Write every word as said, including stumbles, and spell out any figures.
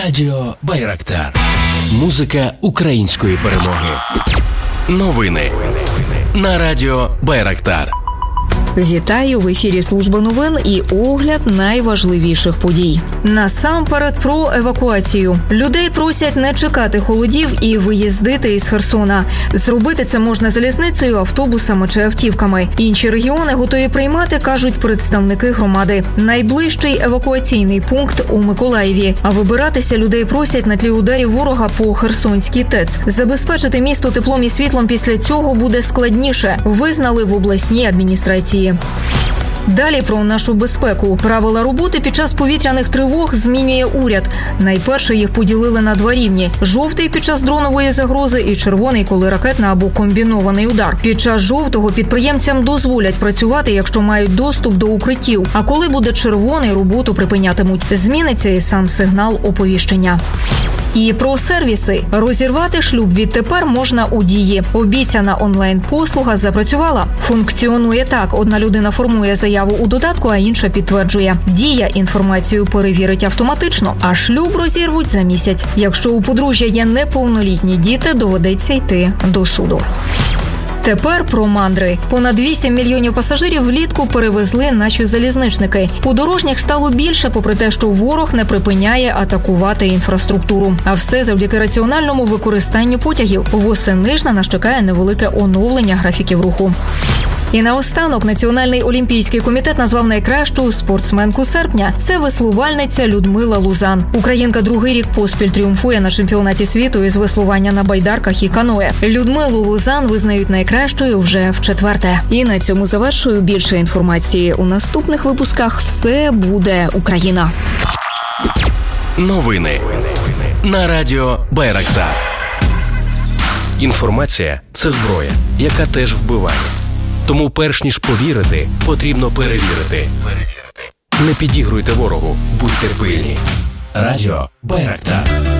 Радіо Байрактар. Музика української перемоги. Новини на Радіо Байрактар. Вітаю! В ефірі служба новин і огляд найважливіших подій. Насамперед про евакуацію. Людей просять не чекати холодів і виїздити із Херсона. Зробити це можна залізницею, автобусами чи автівками. Інші регіони готові приймати, кажуть представники громади. Найближчий евакуаційний пункт у Миколаєві. А вибиратися людей просять на тлі ударів ворога по Херсонській ТЕЦ. Забезпечити місто теплом і світлом після цього буде складніше, визнали в обласній адміністрації. Далі про нашу безпеку. Правила роботи під час повітряних тривог змінює уряд. Найперше їх поділили на два рівні. Жовтий – під час дронової загрози і червоний, коли ракетна або комбінований удар. Під час жовтого підприємцям дозволять працювати, якщо мають доступ до укриттів. А коли буде червоний, роботу припинятимуть. Зміниться і сам сигнал оповіщення. І про сервіси. Розірвати шлюб відтепер можна у Дії. Обіцяна онлайн-послуга запрацювала. Функціонує так. Одна людина формує заяву у додатку, а інша підтверджує. Дія інформацію перевірить автоматично, а шлюб розірвуть за місяць. Якщо у подружжя є неповнолітні діти, доведеться йти до суду. Тепер про мандри. Понад вісім мільйонів пасажирів влітку перевезли наші залізничники. Подорожніх стало більше, попри те, що ворог не припиняє атакувати інфраструктуру. А все завдяки раціональному використанню потягів. Восени ж на нас чекає невелике оновлення графіків руху. І наостанок Національний олімпійський комітет назвав найкращу спортсменку серпня. Це веслувальниця Людмила Лузан. Українка другий рік поспіль тріумфує на чемпіонаті світу із веслування на байдарках і каное. Людмилу Лузан визнають найкращою вже вчетверте. І на цьому завершую. Більше інформації у наступних випусках. Все буде Україна. Новини на Радіо Байрактар. Інформація – це зброя, яка теж вбиває. Тому перш ніж повірити, потрібно перевірити. Не підігруйте ворогу, будьте пильні. Радіо Байрактар.